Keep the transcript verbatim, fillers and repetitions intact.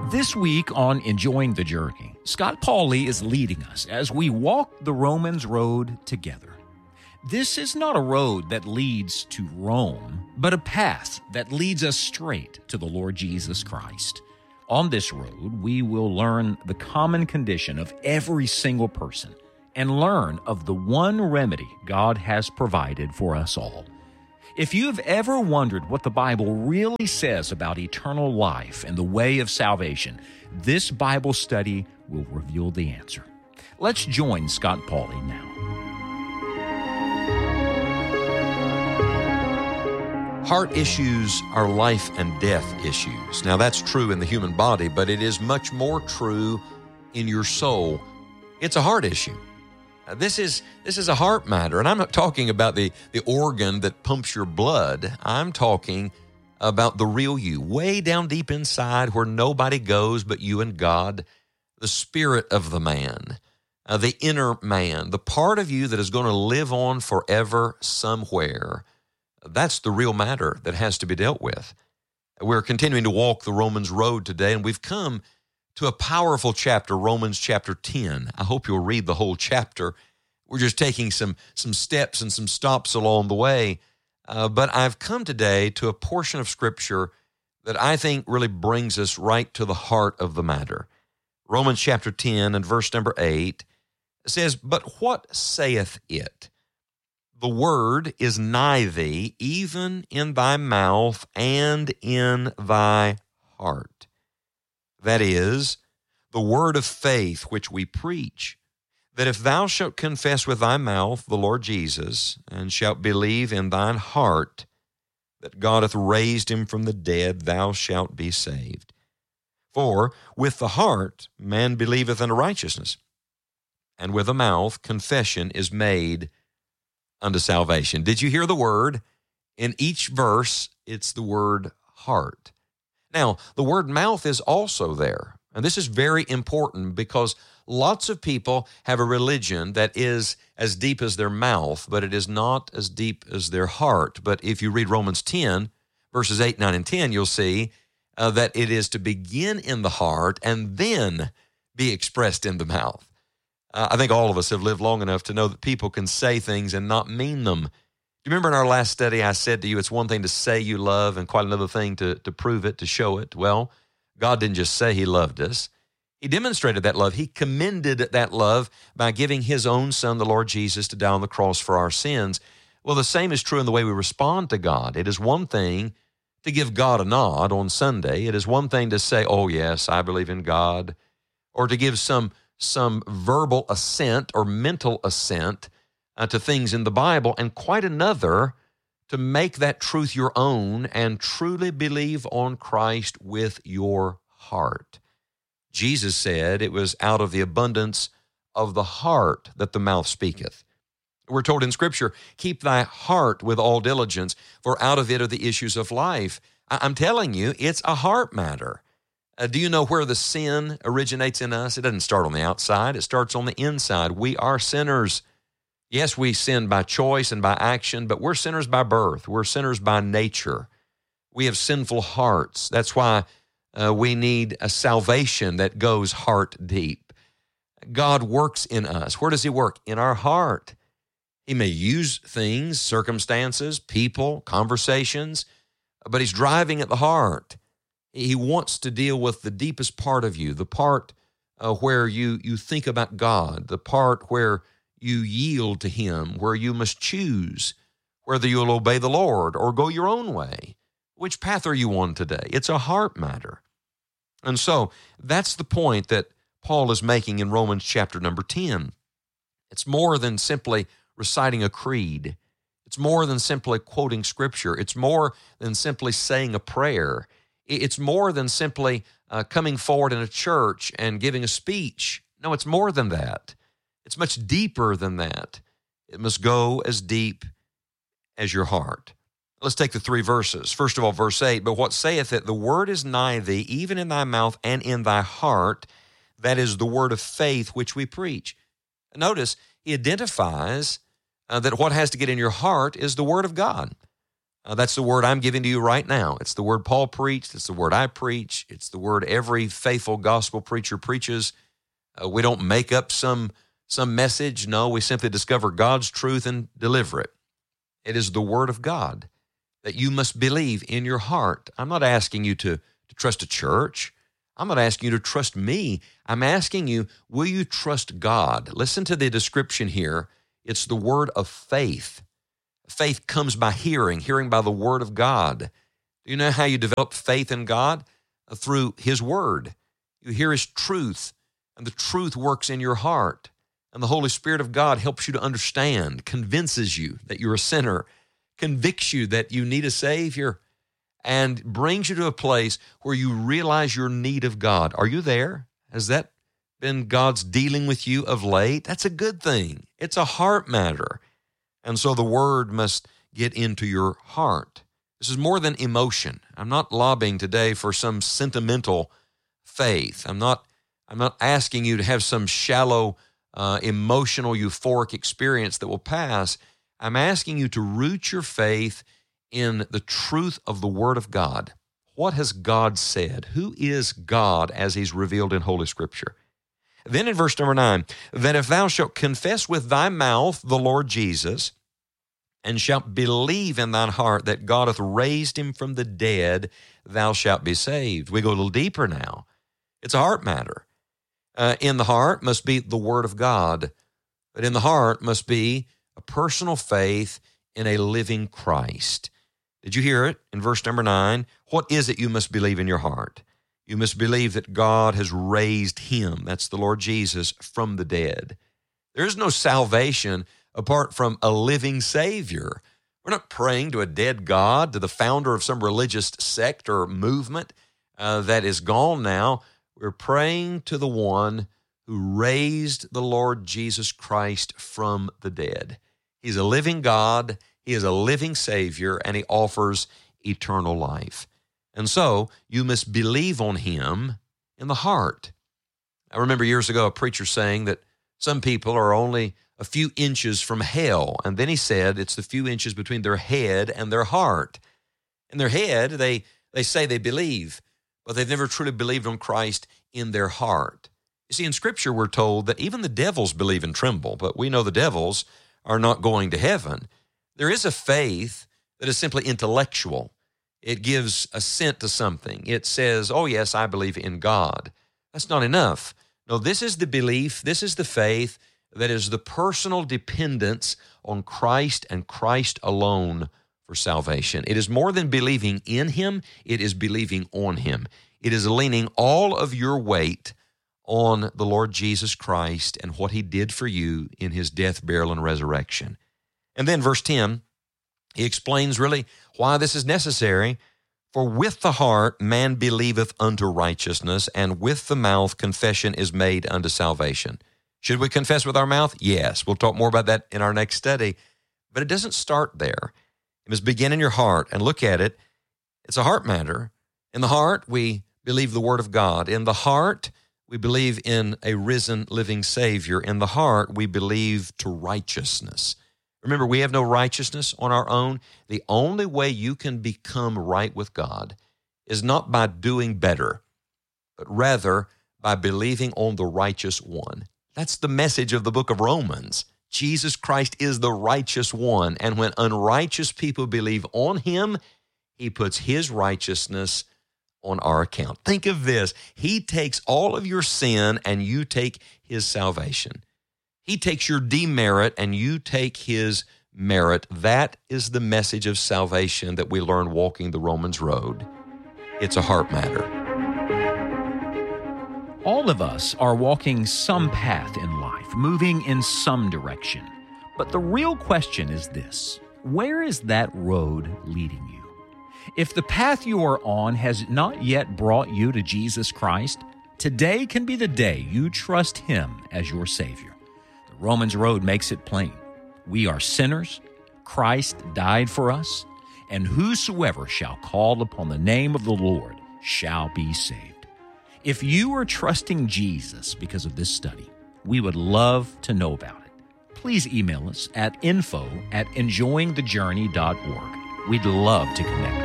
This week on Enjoying the Journey, Scott Pauley is leading us as we walk the Romans road together. This is not a road that leads to Rome, but a path that leads us straight to the Lord Jesus Christ. On this road, we will learn the common condition of every single person and learn of the one remedy God has provided for us all. If you have ever wondered what the Bible really says about eternal life and the way of salvation, this Bible study will reveal the answer. Let's join Scott Pauley now. Heart issues are life and death issues. Now, that's true in the human body, but it is much more true in your soul. It's a heart issue. Uh, this is this is a heart matter, and I'm not talking about the, the organ that pumps your blood. I'm talking about the real you, way down deep inside where nobody goes but you and God, the spirit of the man, uh, the inner man, the part of you that is going to live on forever somewhere. That's the real matter that has to be dealt with. We're continuing to walk the Romans road today, and we've come to a powerful chapter, Romans chapter ten. I hope you'll read the whole chapter. We're just taking some, some steps and some stops along the way. Uh, but I've come today to a portion of Scripture that I think really brings us right to the heart of the matter. Romans chapter ten and verse number eight says, "But what saith it? The word is nigh thee, even in thy mouth and in thy heart. That is, the word of faith which we preach, that if thou shalt confess with thy mouth the Lord Jesus, and shalt believe in thine heart that God hath raised him from the dead, thou shalt be saved. For with the heart man believeth unto righteousness, and with the mouth confession is made unto salvation." Did you hear the word? In each verse, it's the word heart. Now, the word mouth is also there, and this is very important because lots of people have a religion that is as deep as their mouth, but it is not as deep as their heart. But if you read Romans ten, verses eight, nine, and ten, you'll see uh, that it is to begin in the heart and then be expressed in the mouth. Uh, I think all of us have lived long enough to know that people can say things and not mean them. Do you remember in our last study I said to you, it's one thing to say you love and quite another thing to, to prove it, to show it? Well, God didn't just say he loved us. He demonstrated that love. He commended that love by giving his own son, the Lord Jesus, to die on the cross for our sins. Well, the same is true in the way we respond to God. It is one thing to give God a nod on Sunday. It is one thing to say, oh, yes, I believe in God, or to give some, some verbal assent or mental assent Uh, to things in the Bible, and quite another to make that truth your own and truly believe on Christ with your heart. Jesus said it was out of the abundance of the heart that the mouth speaketh. We're told in Scripture, keep thy heart with all diligence, for out of it are the issues of life. I- I'm telling you, it's a heart matter. Uh, do you know where the sin originates in us? It doesn't start on the outside. It starts on the inside. We are sinners. Yes, we sin by choice and by action, but we're sinners by birth. We're sinners by nature. We have sinful hearts. That's why uh, we need a salvation that goes heart deep. God works in us. Where does he work? In our heart. He may use things, circumstances, people, conversations, but he's driving at the heart. He wants to deal with the deepest part of you, the part uh, where you, you think about God, the part where you yield to him, where you must choose whether you'll obey the Lord or go your own way. Which path are you on today? It's a heart matter. And so that's the point that Paul is making in Romans chapter number ten. It's more than simply reciting a creed. It's more than simply quoting Scripture. It's more than simply saying a prayer. It's more than simply uh, coming forward in a church and giving a speech. No, it's more than that. It's much deeper than that. It must go as deep as your heart. Let's take the three verses. First of all, verse eight, "But what saith it? The word is nigh thee, even in thy mouth and in thy heart. That is the word of faith which we preach." Notice, he identifies uh, that what has to get in your heart is the word of God. Uh, that's the word I'm giving to you right now. It's the word Paul preached. It's the word I preach. It's the word every faithful gospel preacher preaches. Uh, we don't make up some, some message. No, we simply discover God's truth and deliver it. It is the word of God that you must believe in your heart. I'm not asking you to, to trust a church. I'm not asking you to trust me. I'm asking you, will you trust God? Listen to the description here. It's the word of faith. Faith comes by hearing, hearing by the word of God. Do you know how you develop faith in God? Uh, through his word. You hear his truth, and the truth works in your heart. And the Holy Spirit of God helps you to understand, convinces you that you're a sinner, convicts you that you need a Savior, and brings you to a place where you realize your need of God. Are you there? Has that been God's dealing with you of late? That's a good thing. It's a heart matter. And so the word must get into your heart. This is more than emotion. I'm not lobbying today for some sentimental faith. I'm not, I'm not asking you to have some shallow, uh, emotional, euphoric experience that will pass. I'm asking you to root your faith in the truth of the Word of God. What has God said? Who is God as he's revealed in Holy Scripture? Then in verse number nine, that if thou shalt confess with thy mouth the Lord Jesus, and shalt believe in thine heart that God hath raised him from the dead, thou shalt be saved. We go a little deeper now. It's a heart matter. Uh, in the heart must be the Word of God, but in the heart must be a personal faith in a living Christ. Did you hear it in verse number nine? What is it you must believe in your heart? You must believe that God has raised him, that's the Lord Jesus, from the dead. There is no salvation apart from a living Savior. We're not praying to a dead God, to the founder of some religious sect or movement uh, that is gone now. We're praying to the one who raised the Lord Jesus Christ from the dead. He's a living God, he is a living Savior, and he offers eternal life. And so you must believe on him in the heart. I remember years ago a preacher saying that some people are only a few inches from hell. And then he said it's the few inches between their head and their heart. In their head, they, they say they believe, but they've never truly believed on Christ in their heart. You see, in Scripture, we're told that even the devils believe and tremble, but we know the devils are not going to heaven. There is a faith that is simply intellectual. It gives assent to something. It says, oh, yes, I believe in God. That's not enough. No, this is the belief, this is the faith that is the personal dependence on Christ and Christ alone for salvation. It is more than believing in him, it is believing on him. It is leaning all of your weight on the Lord Jesus Christ and what he did for you in his death, burial, and resurrection. And then verse ten, he explains really why this is necessary. For with the heart man believeth unto righteousness, and with the mouth confession is made unto salvation. Should we confess with our mouth? Yes. We'll talk more about that in our next study. But it doesn't start there. It must begin in your heart, and look at it. It's a heart matter. In the heart, we believe the Word of God. In the heart, we believe in a risen, living Savior. In the heart, we believe to righteousness. Remember, we have no righteousness on our own. The only way you can become right with God is not by doing better, but rather by believing on the righteous one. That's the message of the book of Romans. Jesus Christ is the righteous one, and when unrighteous people believe on him, he puts his righteousness on our account. Think of this. He takes all of your sin, and you take his salvation. He takes your demerit and you take his merit. That is the message of salvation that we learn walking the Romans road. It's a heart matter. All of us are walking some path in life, moving in some direction. But the real question is this: where is that road leading you? If the path you are on has not yet brought you to Jesus Christ, today can be the day you trust him as your Savior. Romans road makes it plain. We are sinners. Christ died for us, and whosoever shall call upon the name of the Lord shall be saved. If you are trusting Jesus because of this study, we would love to know about it. Please email us at info at enjoying the journey dot org. we'd love to connect.